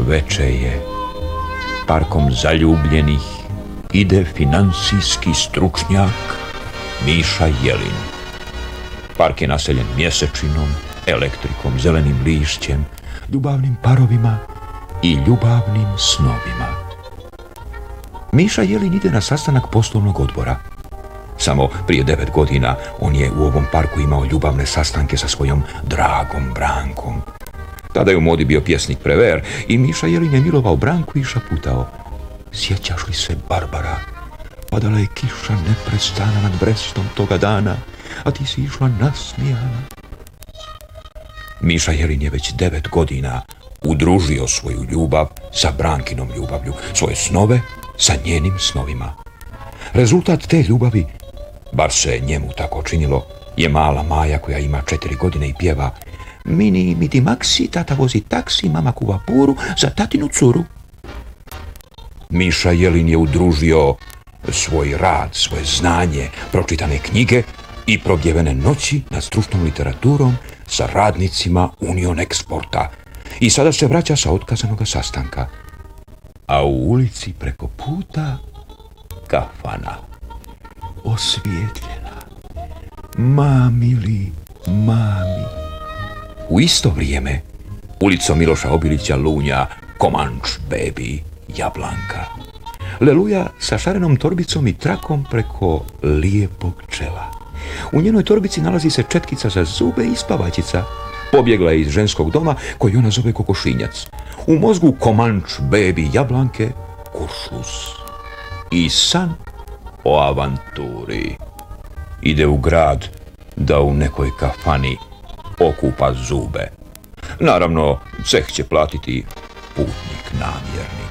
Veče je. Parkom zaljubljenih ide finansijski stručnjak Miša Jelin. Park je naseljen mjesečinom, elektrikom, zelenim lišćem, ljubavnim parovima i ljubavnim snovima. Miša Jelin ide na sastanak poslovnog odbora. Samo prije 9 godina on je u ovom parku imao ljubavne sastanke sa svojom dragom Brankom. Tada je u modi bio pjesnik Prever i Miša Jelin je milovao Branku i šaputao: sjećaš li se, Barbara? Padala je kiša neprestana nad Brestom toga dana, a ti si išla nasmijana. Miša Jelin je već 9 godina udružio svoju ljubav sa Brankinom ljubavlju, svoje snove sa njenim snovima. Rezultat te ljubavi, bar se njemu tako činilo, je mala Maja koja ima 4 godine i pjeva: mini midi maksi, tata vozi taksi, mama kuva puru za tatinu curu. Miša Jelin je udružio svoj rad, svoje znanje, pročitane knjige i probjevene noći nad stručnom literaturom sa radnicima Union Exporta i sada se vraća sa otkazanog sastanka. A u ulici preko puta kafana, osvijetljena. Mamili, mami. U isto vrijeme ulicom Miloša Obilića lunja Komanč Baby Jablanka. Leluja sa šarenom torbicom i trakom preko lijepog čela. U njenoj torbici nalazi se četkica za zube i spavačica. Pobjegla je iz ženskog doma koji ona zove kokošinjac. U mozgu Komanč Baby Jablanke kuršlus i san o avanturi. Ide u grad da u nekoj kafani okupa zube. Naravno, ceh će platiti putnik namjerni.